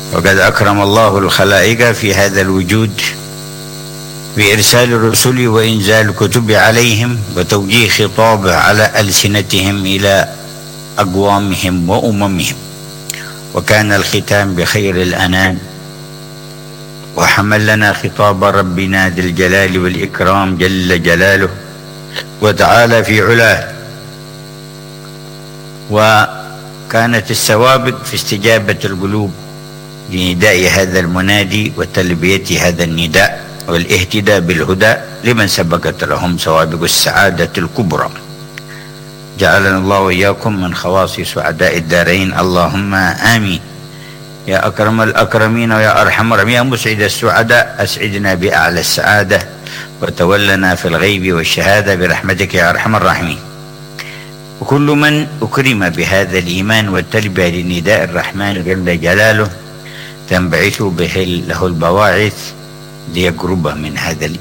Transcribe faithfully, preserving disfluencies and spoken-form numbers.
وقد أكرم الله الخلائق في هذا الوجود بإرسال الرسل وإنزال الكتب عليهم وتوجيه خطابه على ألسنتهم إلى أقوامهم وأممهم، وكان الختام بخير الأنام، وحمل لنا خطاب ربنا ذي الجلال والإكرام جل جلاله وتعالى في علاه. وكانت السوابق في استجابة القلوب لنداء هذا المنادي وتلبية هذا النداء والاهتداء بالهدى لمن سبقت لهم سوابق السعادة الكبرى. جعلنا الله وإياكم من خواص سعداء الدارين، اللهم آمين يا أكرم الأكرمين ويا أرحم الراحمين. يا مسعد السعداء أسعدنا بأعلى السعادة وتولنا في الغيب والشهادة برحمتك يا أرحم الراحمين. وكل من أكرم بهذا الإيمان والتلبية لنداء الرحمن جل جلاله تنبعث به له البواعث ليقرب من هذا الإيمان.